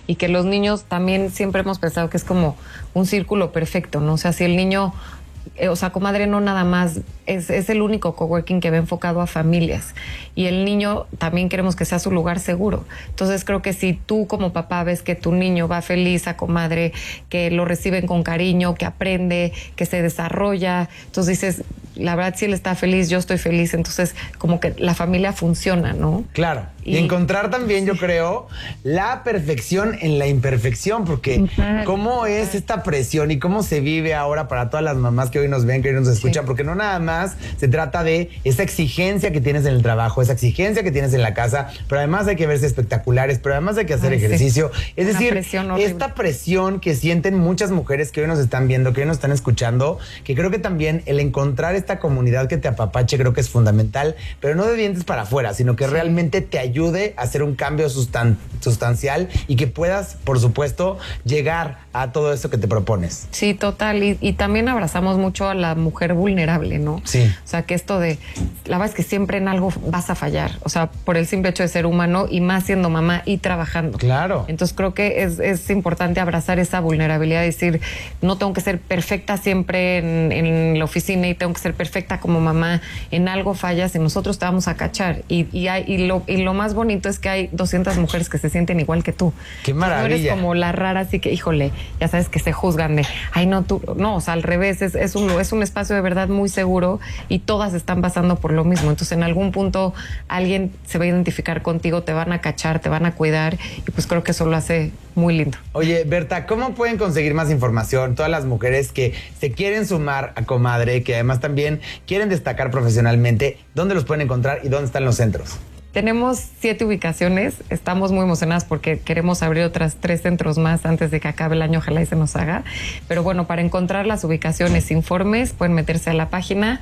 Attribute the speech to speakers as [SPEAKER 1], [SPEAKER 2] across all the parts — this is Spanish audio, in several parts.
[SPEAKER 1] y que los niños también siempre hemos pensado que es como un círculo perfecto, ¿no? O sea, si el niño... O sea, Comadre no nada más es el único coworking que va enfocado a familias y el niño también queremos que sea su lugar seguro. Entonces creo que si tú como papá ves que tu niño va feliz a Comadre, que lo reciben con cariño, que aprende, que se desarrolla, entonces dices, la verdad si él está feliz, yo estoy feliz, entonces como que la familia funciona, ¿no?
[SPEAKER 2] Claro. Y encontrar también, yo creo, la perfección en la imperfección, porque cómo es esta presión y cómo se vive ahora para todas las mamás que hoy nos ven, que hoy nos escuchan, porque no nada más se trata de esa exigencia que tienes en el trabajo, esa exigencia que tienes en la casa, pero además hay que verse espectaculares, pero además hay que hacer ejercicio. Es decir, esta presión que sienten muchas mujeres que hoy nos están viendo, que hoy nos están escuchando, que creo que también el encontrar esta comunidad que te apapache creo que es fundamental, pero no de dientes para afuera, sino que realmente te ayude a hacer un cambio sustancial y que puedas, por supuesto, llegar a todo eso que te propones.
[SPEAKER 1] Sí, total. Y también abrazamos mucho a la mujer vulnerable, ¿no?
[SPEAKER 2] Sí.
[SPEAKER 1] O sea, que esto de, la verdad es que siempre en algo vas a fallar. O sea, por el simple hecho de ser humano y más siendo mamá y trabajando.
[SPEAKER 2] Claro.
[SPEAKER 1] Entonces creo que es importante abrazar esa vulnerabilidad y decir, no tengo que ser perfecta siempre en la oficina y tengo que ser perfecta como mamá. En algo fallas y nosotros te vamos a cachar. Y lo más bonito es que hay 200 mujeres que se sienten igual que tú.
[SPEAKER 2] ¡Qué maravilla!
[SPEAKER 1] No eres como la rara, así que, híjole, ya sabes que se juzgan de, ay, no, tú, no, o sea, al revés, es un espacio de verdad muy seguro y todas están pasando por lo mismo. Entonces, en algún punto alguien se va a identificar contigo, te van a cachar, te van a cuidar y pues creo que eso lo hace muy lindo.
[SPEAKER 2] Oye, Berta, ¿cómo pueden conseguir más información todas las mujeres que se quieren sumar a Comadre, que además también quieren destacar profesionalmente? ¿Dónde los pueden encontrar y dónde están los centros?
[SPEAKER 1] Tenemos 7 ubicaciones, estamos muy emocionadas porque queremos abrir otras 3 centros más antes de que acabe el año, ojalá y se nos haga. Pero bueno, para encontrar las ubicaciones, informes, pueden meterse a la página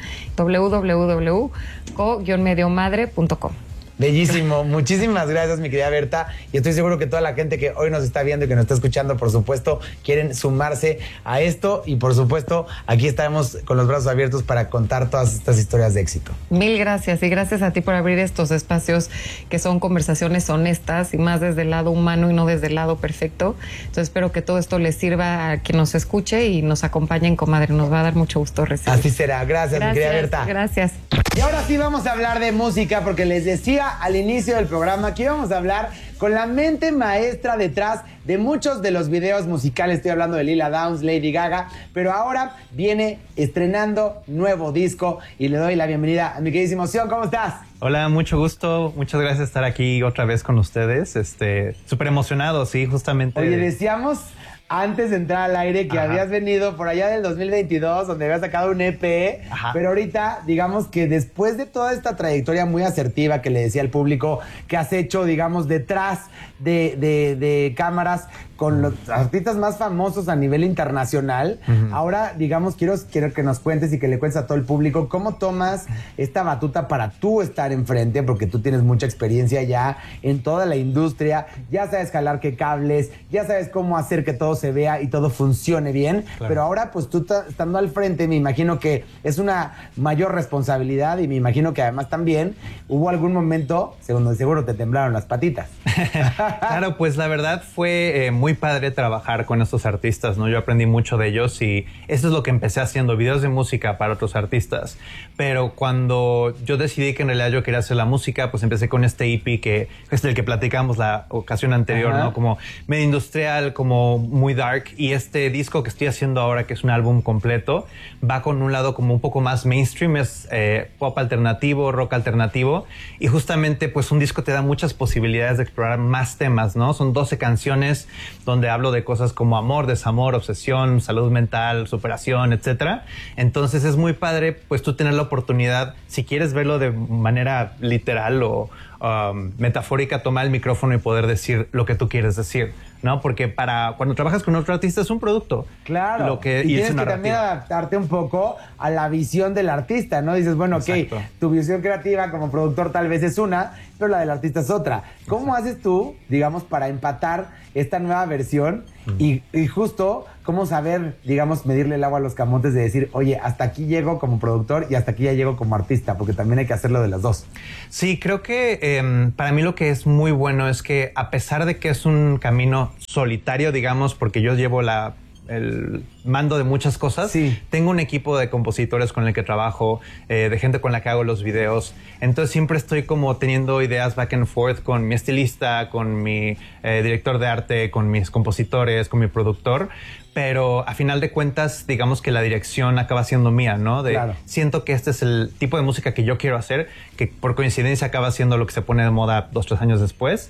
[SPEAKER 1] www.co-mediomadre.com.
[SPEAKER 2] Bellísimo, muchísimas gracias mi querida Berta y estoy seguro que toda la gente que hoy nos está viendo y que nos está escuchando, por supuesto, quieren sumarse a esto y por supuesto aquí estamos con los brazos abiertos para contar todas estas historias de éxito.
[SPEAKER 1] Mil gracias y gracias a ti por abrir estos espacios que son conversaciones honestas y más desde el lado humano y no desde el lado perfecto. Entonces espero que todo esto les sirva a quien nos escuche y nos acompañe en Comadre, nos va a dar mucho gusto recibir.
[SPEAKER 2] Así será, gracias mi querida Berta.
[SPEAKER 1] Gracias.
[SPEAKER 2] Y ahora sí vamos a hablar de música porque les decía al inicio del programa que íbamos a hablar con la mente maestra detrás de muchos de los videos musicales. Estoy hablando de Lila Downs, Lady Gaga, pero ahora viene estrenando nuevo disco y le doy la bienvenida a mi queridísimo Sion. ¿Cómo estás?
[SPEAKER 3] Hola, mucho gusto, muchas gracias por estar aquí otra vez con ustedes. Súper emocionado, sí, justamente.
[SPEAKER 2] Oye, decíamos antes de entrar al aire que habías venido por allá del 2022, donde habías sacado un EP, pero ahorita, digamos que después de toda esta trayectoria muy asertiva que le decía al público que has hecho, digamos, detrás de cámaras con los artistas más famosos a nivel internacional, ahora, digamos, quiero que nos cuentes y que le cuentes a todo el público cómo tomas esta batuta para tú estar enfrente, porque tú tienes mucha experiencia ya en toda la industria, ya sabes jalar qué cables, ya sabes cómo hacer que todo se vea y todo funcione bien, pero ahora pues tú estando al frente me imagino que es una mayor responsabilidad y me imagino que además también hubo algún momento donde seguro te temblaron las patitas.
[SPEAKER 3] Claro, pues la verdad fue muy padre trabajar con estos artistas, ¿no? Yo aprendí mucho de ellos y eso es lo que empecé haciendo, videos de música para otros artistas, pero cuando yo decidí que en realidad yo quería hacer la música, pues empecé con este EP que es el que platicamos la ocasión anterior, ¿no? Como medio industrial, como muy dark, y este disco que estoy haciendo ahora, que es un álbum completo, va con un lado como un poco más mainstream, es pop alternativo, rock alternativo, y justamente pues un disco te da muchas posibilidades de explorar más temas, ¿no? Son 12 canciones donde hablo de cosas como amor, desamor, obsesión, salud mental, superación, etcétera. Entonces es muy padre pues tú tener la oportunidad, si quieres verlo de manera literal o metafórica, tomar el micrófono y poder decir lo que tú quieres decir, ¿no? Porque cuando trabajas con otro artista es un producto.
[SPEAKER 2] Claro. Y tienes que también adaptarte un poco a la visión del artista, ¿no? Dices, bueno, ok, tu visión creativa como productor tal vez es una, pero la del artista es otra. ¿Cómo haces tú, digamos, para empatar esta nueva versión y justo cómo saber, digamos, medirle el agua a los camotes de decir, oye, hasta aquí llego como productor y hasta aquí ya llego como artista, porque también hay que hacerlo de las dos.
[SPEAKER 3] Sí, creo que para mí lo que es muy bueno es que a pesar de que es un camino solitario, digamos, porque yo llevo el mando de muchas cosas.
[SPEAKER 2] Sí.
[SPEAKER 3] Tengo un equipo de compositores con el que trabajo, de gente con la que hago los videos. Entonces siempre estoy como teniendo ideas back and forth con mi estilista, con mi director de arte, con mis compositores, con mi productor. Pero a final de cuentas, digamos que la dirección acaba siendo mía, ¿no?
[SPEAKER 2] Claro.
[SPEAKER 3] Siento que este es el tipo de música que yo quiero hacer, que por coincidencia acaba siendo lo que se pone de moda 2 o 3 años después.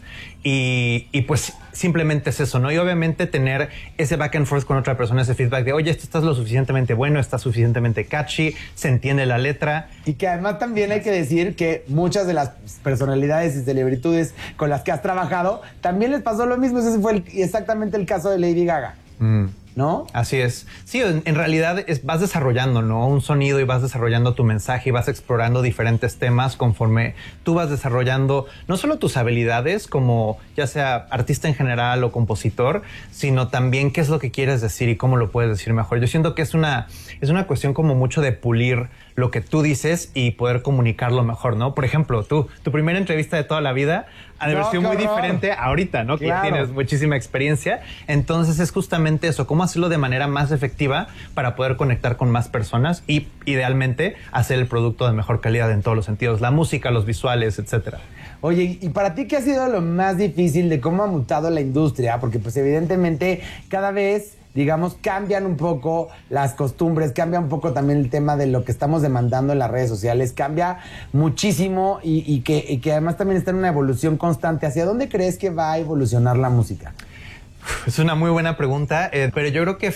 [SPEAKER 3] Y pues simplemente es eso, ¿no? Y obviamente tener ese back and forth con otra persona, ese feedback de, oye, esto estás lo suficientemente bueno, está suficientemente catchy, se entiende la letra.
[SPEAKER 2] Y que además también hay que decir que muchas de las personalidades y celebridades con las que has trabajado, también les pasó lo mismo. Ese fue exactamente el caso de Lady Gaga. ¿No?
[SPEAKER 3] Así es. Sí, en realidad vas desarrollando, ¿no? Un sonido y vas desarrollando tu mensaje y vas explorando diferentes temas conforme tú vas desarrollando no solo tus habilidades como ya sea artista en general o compositor, sino también qué es lo que quieres decir y cómo lo puedes decir mejor. Yo siento que es una cuestión como mucho de pulir lo que tú dices y poder comunicarlo mejor, ¿no? Por ejemplo, tu primera entrevista de toda la vida ha de haber sido muy diferente ahorita, ¿no?
[SPEAKER 2] Claro.
[SPEAKER 3] Que tienes muchísima experiencia. Entonces es justamente eso, cómo hacerlo de manera más efectiva para poder conectar con más personas y idealmente hacer el producto de mejor calidad en todos los sentidos, la música, los visuales, etcétera.
[SPEAKER 2] Oye, ¿y para ti qué ha sido lo más difícil de cómo ha mutado la industria? Porque pues evidentemente cada vez, digamos, cambian un poco las costumbres, cambia un poco también el tema de lo que estamos demandando en las redes sociales, cambia muchísimo y que además también está en una evolución constante. ¿Hacia dónde crees que va a evolucionar la música?
[SPEAKER 3] Es una muy buena pregunta, pero yo creo que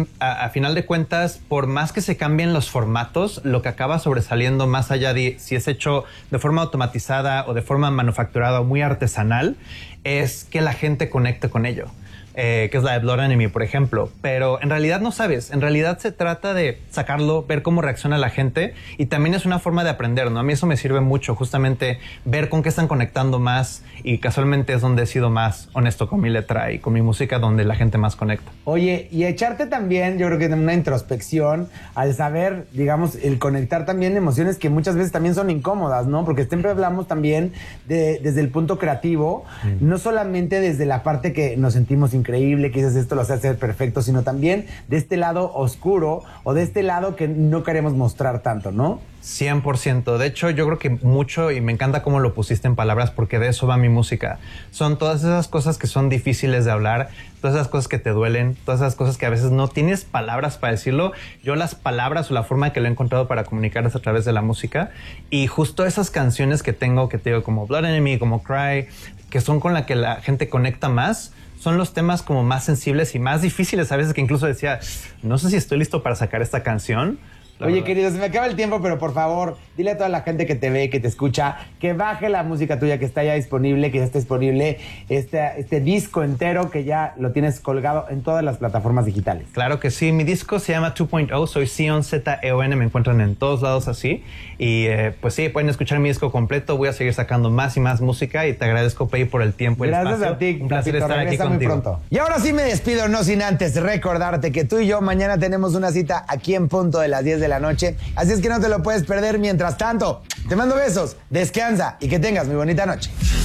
[SPEAKER 3] a final de cuentas, por más que se cambien los formatos, lo que acaba sobresaliendo más allá de si es hecho de forma automatizada o de forma manufacturada o muy artesanal, es que la gente conecte con ello. Que es la de Blood Enemy, por ejemplo. Pero en realidad no sabes. En realidad se trata de sacarlo, ver cómo reacciona la gente y también es una forma de aprender, ¿no? A mí eso me sirve mucho, justamente ver con qué están conectando más y casualmente es donde he sido más honesto con mi letra y con mi música, donde la gente más conecta.
[SPEAKER 2] Oye, y echarte también, yo creo que una introspección al saber, digamos, el conectar también emociones que muchas veces también son incómodas, ¿no? Porque siempre hablamos también desde el punto creativo, no solamente desde la parte que nos sentimos increíble, que dices esto lo hace hacer perfecto, sino también de este lado oscuro o de este lado que no queremos mostrar tanto, ¿no?
[SPEAKER 3] 100%. De hecho, yo creo que mucho, y me encanta cómo lo pusiste en palabras, porque de eso va mi música. Son todas esas cosas que son difíciles de hablar, todas esas cosas que te duelen, todas esas cosas que a veces no tienes palabras para decirlo. Yo las palabras o la forma que lo he encontrado para comunicar es a través de la música. Y justo esas canciones que tengo, que te digo, como Blood Enemy, como Cry, que son con la que la gente conecta más, son los temas como más sensibles y más difíciles a veces, que incluso decía, no sé si estoy listo para sacar esta canción.
[SPEAKER 2] Oye, querido, se me acaba el tiempo, pero por favor, dile a toda la gente que te ve, que te escucha, que baje la música tuya, que está ya disponible, que ya está disponible este disco entero, que ya lo tienes colgado en todas las plataformas digitales.
[SPEAKER 3] Claro que sí, mi disco se llama 2.0, soy Zion, Z-E-O-N, me encuentran en todos lados así. Y pues sí, pueden escuchar mi disco completo, voy a seguir sacando más y más música y te agradezco, Pei, por el tiempo y el espacio.
[SPEAKER 2] Gracias a ti,
[SPEAKER 3] un placer estar aquí
[SPEAKER 2] muy
[SPEAKER 3] contigo.
[SPEAKER 2] Pronto. Y ahora sí me despido, no sin antes recordarte que tú y yo mañana tenemos una cita aquí en punto de las 10 de la noche, así es que no te lo puedes perder. Mientras tanto, te mando besos, descansa y que tengas muy bonita noche.